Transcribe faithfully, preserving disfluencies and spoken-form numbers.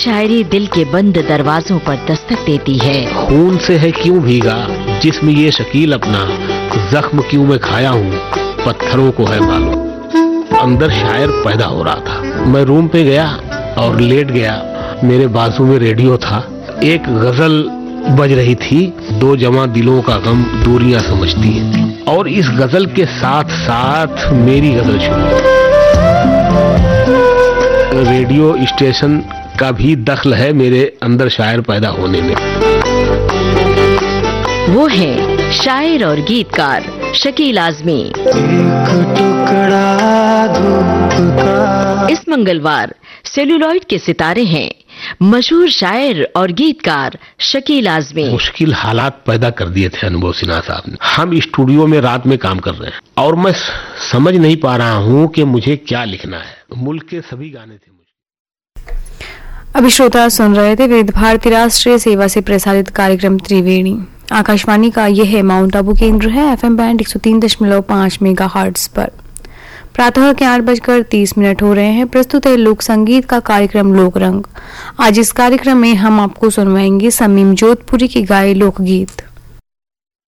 शायरी दिल के बंद दरवाजों पर दस्तक देती है। खून से है क्यों भीगा जिस्म ये शकील अपना, जख्म क्यों मैं खाया हूँ पत्थरों को है मालूम। अंदर शायर पैदा हो रहा था। मैं रूम पे गया और लेट गया। मेरे बाजू में रेडियो था। एक गजल बज रही थी, दो जमा दिलों का गम दूरियां समझती हैं। और इस गजल के साथ साथ मेरी गजल शुरू। रेडियो स्टेशन का भी दखल है मेरे अंदर शायर पैदा होने में। वो है शायर और गीतकार शकील आजमी। इस मंगलवार सेलुलॉइड के सितारे हैं मशहूर शायर और गीतकार शकील आजमी। मुश्किल हालात पैदा कर दिए थे अनुभव सिन्हा साहब ने। हम स्टूडियो में रात में काम कर रहे हैं और मैं समझ नहीं पा रहा हूँ कि मुझे क्या लिखना है। मुल्क के सभी गाने थे। अभी श्रोता सुन रहे थे विविध भारती राष्ट्रीय सेवा से प्रसारित कार्यक्रम त्रिवेणी। आकाशवाणी का यह है माउंट आबू केंद्र है एफएम बैंड एक सौ तीन दशमलव पाँच मेगा हर्ट्ज पर। प्रातः के आठ बजकर तीस मिनट हो रहे हैं। प्रस्तुत है लोक संगीत का कार्यक्रम लोक रंग। आज इस कार्यक्रम में हम आपको सुनवाएंगे समीम जोधपुरी के गाए लोकगीत।